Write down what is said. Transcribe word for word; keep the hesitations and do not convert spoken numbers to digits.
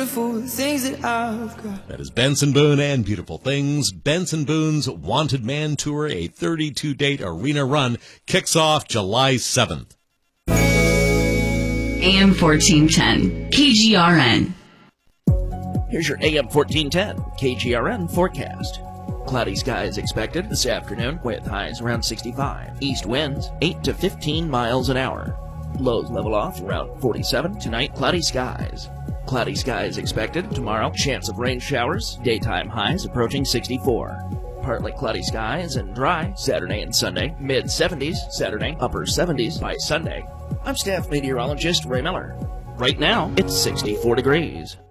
beautiful things that I've got. That is Benson Boone and Beautiful Things. Benson Boone's Wanted Man Tour, a thirty-two date arena run, kicks off July seventh. A M fourteen ten, K G R N. Here's your A M fourteen ten K G R N forecast. Cloudy skies expected this afternoon with highs around sixty-five. East winds eight to fifteen miles an hour. Lows level off around forty-seven. Tonight, cloudy skies. Cloudy skies expected tomorrow. Chance of rain showers. Daytime highs approaching sixty-four. Partly cloudy skies and dry Saturday and Sunday. mid seventies Saturday, upper seventies by Sunday. I'm staff meteorologist Ray Miller. Right now, it's sixty-four degrees.